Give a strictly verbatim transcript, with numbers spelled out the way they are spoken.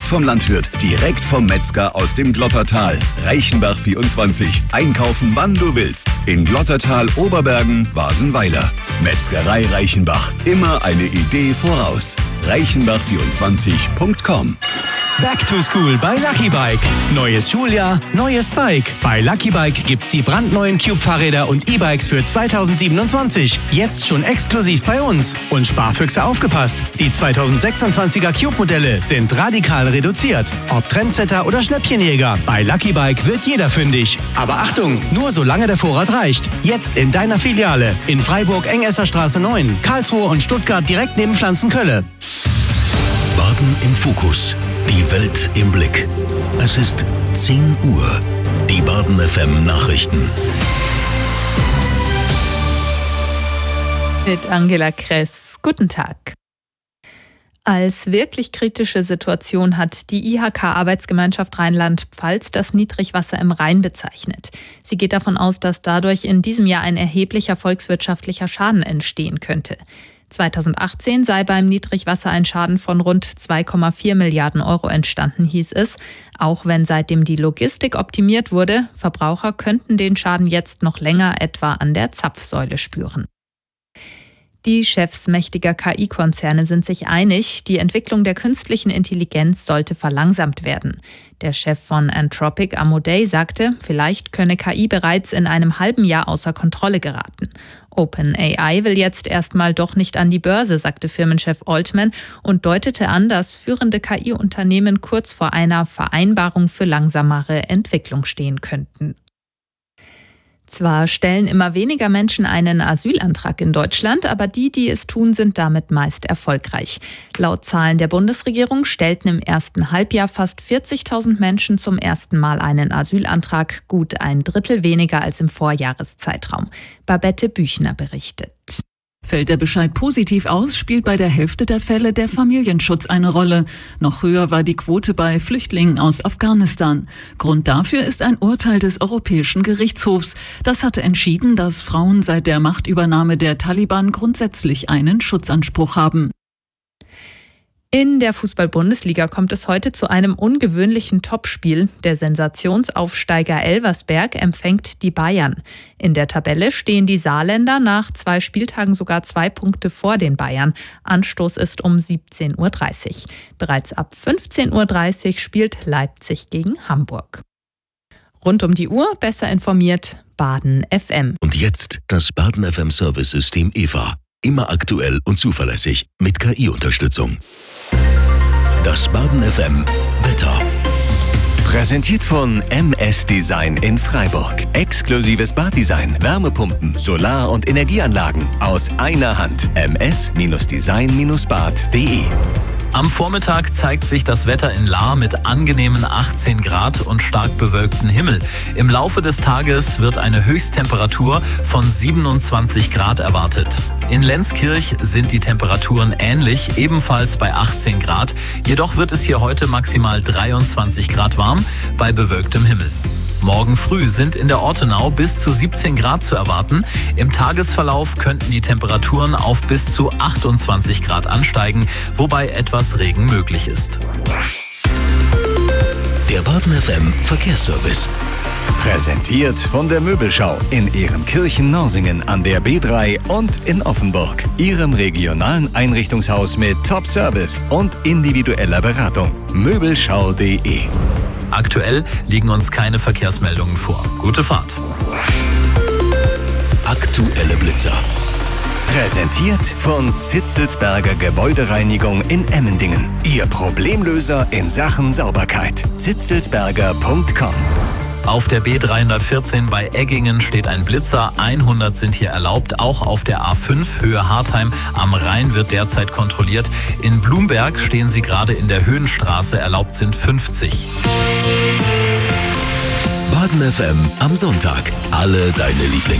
vom Landwirt, direkt vom Metzger aus dem Glottertal. Reichenbach vierundzwanzig. Einkaufen, wann du willst. In Glottertal, Oberbergen, Wasenweiler. Metzgerei Reichenbach. Immer eine Idee voraus. reichenbach vierundzwanzig punkt com. Back to School bei Lucky Bike. Neues Schuljahr, neues Bike. Bei Lucky Bike gibt's die brandneuen Cube-Fahrräder und E-Bikes für zweitausendsiebenundzwanzig. Jetzt schon exklusiv bei uns. Und Sparfüchse aufgepasst. Die zweitausendsechsundzwanziger Cube-Modelle sind radikal reduziert. Ob Trendsetter oder Schnäppchenjäger, bei Lucky Bike wird jeder fündig. Aber Achtung, nur solange der Vorrat reicht. Jetzt in deiner Filiale. In Freiburg, Engesserstraße neun, Karlsruhe und Stuttgart direkt neben Pflanzenkölle. Baden im Fokus. Die Welt im Blick. Es ist zehn Uhr. Die Baden F M Nachrichten. Mit Angela Kress. Guten Tag. Als wirklich kritische Situation hat die I H K-Arbeitsgemeinschaft Rheinland-Pfalz das Niedrigwasser im Rhein bezeichnet. Sie geht davon aus, dass dadurch in diesem Jahr ein erheblicher volkswirtschaftlicher Schaden entstehen könnte. zweitausendachtzehn sei beim Niedrigwasser ein Schaden von rund zwei Komma vier Milliarden Euro entstanden, hieß es. Auch wenn seitdem die Logistik optimiert wurde, Verbraucher könnten den Schaden jetzt noch länger etwa an der Zapfsäule spüren. Die Chefs mächtiger K I-Konzerne sind sich einig, die Entwicklung der künstlichen Intelligenz sollte verlangsamt werden. Der Chef von Anthropic, Amodei, sagte, vielleicht könne K I bereits in einem halben Jahr außer Kontrolle geraten. OpenAI will jetzt erstmal doch nicht an die Börse, sagte Firmenchef Altman und deutete an, dass führende K I-Unternehmen kurz vor einer Vereinbarung für langsamere Entwicklung stehen könnten. Zwar stellen immer weniger Menschen einen Asylantrag in Deutschland, aber die, die es tun, sind damit meist erfolgreich. Laut Zahlen der Bundesregierung stellten im ersten Halbjahr fast vierzigtausend Menschen zum ersten Mal einen Asylantrag, gut ein Drittel weniger als im Vorjahreszeitraum. Babette Büchner berichtet. Fällt der Bescheid positiv aus, spielt bei der Hälfte der Fälle der Familienschutz eine Rolle. Noch höher war die Quote bei Flüchtlingen aus Afghanistan. Grund dafür ist ein Urteil des Europäischen Gerichtshofs. Das hatte entschieden, dass Frauen seit der Machtübernahme der Taliban grundsätzlich einen Schutzanspruch haben. In der Fußball-Bundesliga kommt es heute zu einem ungewöhnlichen Topspiel. Der Sensationsaufsteiger Elversberg empfängt die Bayern. In der Tabelle stehen die Saarländer nach zwei Spieltagen sogar zwei Punkte vor den Bayern. Anstoß ist um siebzehn Uhr dreißig. Bereits ab fünfzehn Uhr dreißig spielt Leipzig gegen Hamburg. Rund um die Uhr besser informiert Baden F M. Und jetzt das Baden F M Service-System E V A. Immer aktuell und zuverlässig mit K I-Unterstützung. Das Baden F M Wetter. Präsentiert von M S Design in Freiburg. Exklusives Baddesign, Wärmepumpen, Solar- und Energieanlagen aus einer Hand. m s design bad punkt d e. Am Vormittag zeigt sich das Wetter in Lahr mit angenehmen achtzehn Grad und stark bewölktem Himmel. Im Laufe des Tages wird eine Höchsttemperatur von siebenundzwanzig Grad erwartet. In Lenzkirch sind die Temperaturen ähnlich, ebenfalls bei achtzehn Grad. Jedoch wird es hier heute maximal dreiundzwanzig Grad warm bei bewölktem Himmel. Morgen früh sind in der Ortenau bis zu siebzehn Grad zu erwarten. Im Tagesverlauf könnten die Temperaturen auf bis zu achtundzwanzig Grad ansteigen, wobei etwas Regen möglich ist. Der Baden F M Verkehrsservice. Präsentiert von der Möbelschau in Ehrenkirchen-Norsingen an der B drei und in Offenburg. Ihrem regionalen Einrichtungshaus mit Top-Service und individueller Beratung. Möbelschau punkt d e. Aktuell liegen uns keine Verkehrsmeldungen vor. Gute Fahrt. Aktuelle Blitzer. Präsentiert von Zitzelsberger Gebäudereinigung in Emmendingen. Ihr Problemlöser in Sachen Sauberkeit. zitzelsberger punkt com. Auf der B dreihundertvierzehn bei Eggingen steht ein Blitzer, hundert sind hier erlaubt. Auch auf der A fünf Höhe Hartheim am Rhein wird derzeit kontrolliert. In Blumberg stehen sie gerade in der Höhenstraße, erlaubt sind fünfzig. Baden F M am Sonntag. Alle deine Lieblings